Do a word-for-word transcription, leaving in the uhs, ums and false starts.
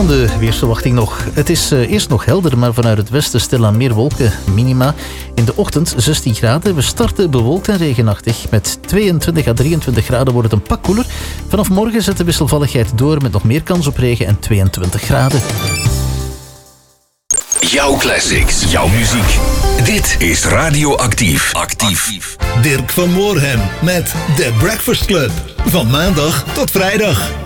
van de weersverwachting nog. Het is uh, eerst nog helder, maar vanuit het westen stilaan meer wolken. Minima in de ochtend zestien graden. We starten bewolkt en regenachtig. Met tweeëntwintig à drieëntwintig graden wordt het een pak koeler. Vanaf morgen zet de wisselvalligheid door met nog meer kans op regen en tweeëntwintig graden. Jouw classics, jouw muziek. Dit is Radio Actief. Actief. Dirk van Moorhem met The Breakfast Club. Van maandag tot vrijdag.